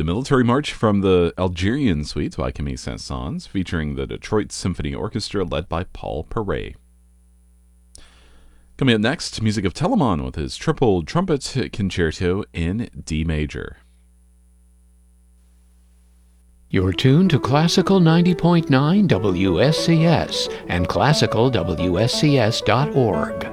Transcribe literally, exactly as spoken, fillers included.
the Military March from the Algerian Suite by Camille Saint-Saëns, featuring the Detroit Symphony Orchestra led by Paul Perret. Coming up next, music of Telemann with his triple trumpet concerto in D major. You're tuned to Classical ninety point nine W S C S and classical W S C S dot org.